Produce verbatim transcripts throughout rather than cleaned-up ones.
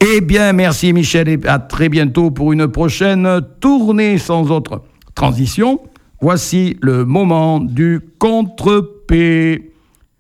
Eh bien, merci Michel et à très bientôt pour une prochaine tournée sans autre transition. Voici le moment du contre-P.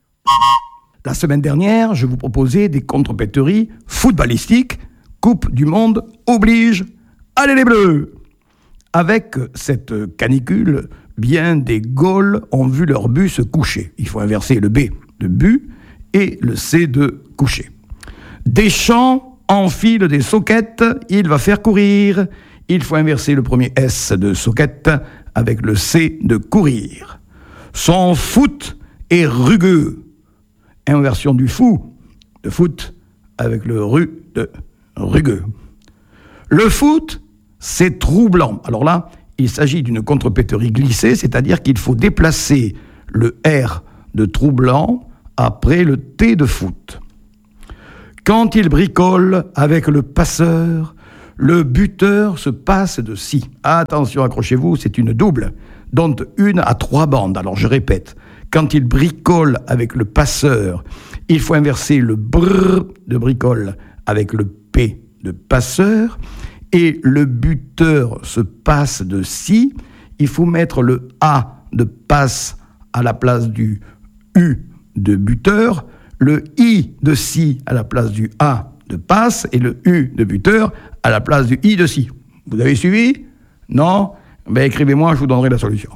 La semaine dernière, je vous proposais des contre-péteries footballistiques. Coupe du Monde oblige. Allez les Bleus! Avec cette canicule, bien des Gaules ont vu leur but se coucher. Il faut inverser le B de but et le C de coucher. Deschamps enfile des soquettes, il va faire courir. Il faut inverser le premier S de soquette avec le C de courir. Son foot est rugueux. Inversion du fou de foot avec le ru de rugueux. Le foot, c'est troublant. Alors là, il s'agit d'une contre-péterie glissée, c'est-à-dire qu'il faut déplacer le R de troublant après le T de foot. Quand il bricole avec le passeur, le buteur se passe de scie. Attention, accrochez-vous, c'est une double, dont une à trois bandes. Alors je répète, quand il bricole avec le passeur, il faut inverser le brrr de bricole avec le P de passeur, et le buteur se passe de scie. Il faut mettre le A de passe à la place du U de buteur, le I de scie à la place du A de passe et le U de buteur à la place du I de scie. Vous avez suivi? Non? Ben écrivez-moi, je vous donnerai la solution.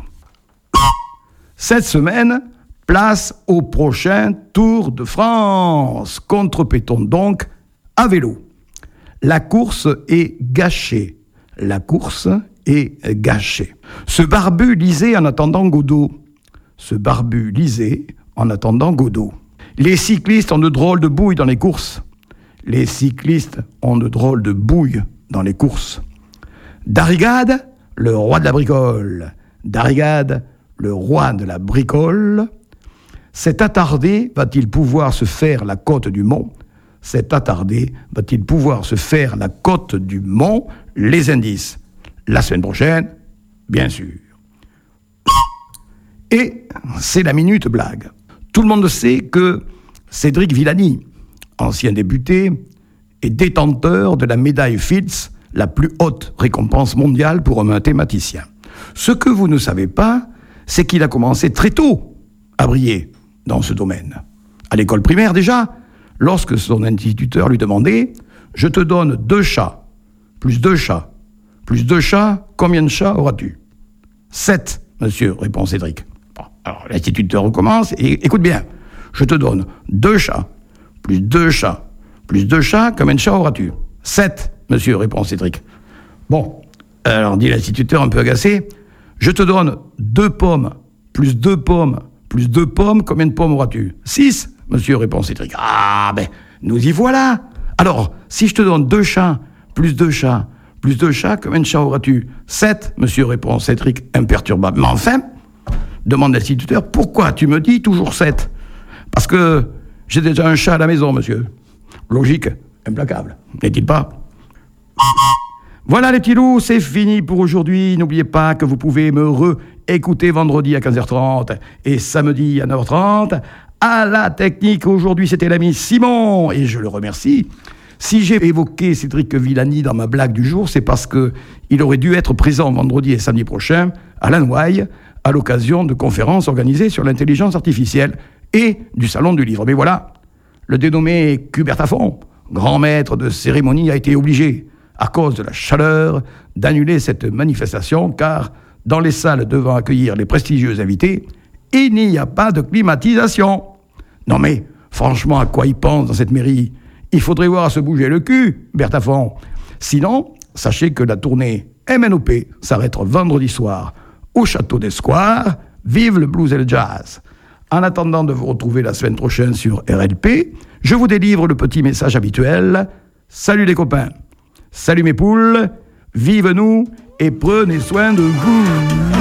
Cette semaine, place au prochain Tour de France. Contre-pétons donc à vélo. La course est gâchée. La course est gâchée. Ce barbu lisait en attendant Godot. Ce barbu lisait en attendant Godot. Les cyclistes ont de drôles de bouilles dans les courses. Les cyclistes ont de drôles de bouilles dans les courses. Darrigade, le roi de la bricole. Darrigade, le roi de la bricole. Cet attardé va-t-il pouvoir se faire la côte du mont? Cet attardé va-t-il pouvoir se faire la côte du mont? Les indices. La semaine prochaine, bien sûr. Et c'est la minute blague. Tout le monde sait que Cédric Villani, ancien député, est détenteur de la médaille Fields, la plus haute récompense mondiale pour un mathématicien. Ce que vous ne savez pas, c'est qu'il a commencé très tôt à briller dans ce domaine. À l'école primaire déjà, lorsque son instituteur lui demandait « Je te donne deux chats, plus deux chats, plus deux chats, combien de chats auras-tu » ? « Sept, monsieur, répond Cédric. Bon, alors l'instituteur recommence et écoute bien. « Je te donne deux chats, plus deux chats, plus deux chats, combien de chats auras-tu » ? « Sept, monsieur, répond Cédric. Bon, alors dit l'instituteur un peu agacé. « Je te donne deux pommes, plus deux pommes, plus deux pommes, combien de pommes auras-tu » ? « Six, monsieur, répond Cédric. Ah, ben, nous y voilà. Alors, si je te donne deux chats, plus deux chats, plus deux chats, combien de chats auras-tu ? Sept, monsieur, répond Cédric, imperturbable. Mais enfin, demande l'instituteur, pourquoi tu me dis toujours sept ? Parce que j'ai déjà un chat à la maison, monsieur. Logique, implacable, n'est-il pas ? Voilà les petits loups, c'est fini pour aujourd'hui. N'oubliez pas que vous pouvez me re-écouter vendredi à quinze heures trente et samedi à neuf heures trente. À la technique, aujourd'hui, c'était l'ami Simon, et je le remercie. Si j'ai évoqué Cédric Villani dans ma blague du jour, c'est parce qu'il aurait dû être présent vendredi et samedi prochain à Lanouaille, à l'occasion de conférences organisées sur l'intelligence artificielle et du Salon du Livre. Mais voilà, le dénommé Cubertafond, grand maître de cérémonie, a été obligé, à cause de la chaleur, d'annuler cette manifestation, car dans les salles devant accueillir les prestigieux invités, il n'y a pas de climatisation. Non mais, franchement, à quoi il pense dans cette mairie ? Il faudrait voir à se bouger le cul, Bertafond. Sinon, sachez que la tournée M N O P s'arrête vendredi soir au Château d'Escoir. Vive le blues et le jazz. En attendant de vous retrouver la semaine prochaine sur R L P, je vous délivre le petit message habituel. Salut les copains. Salut mes poules. Vive nous et prenez soin de vous.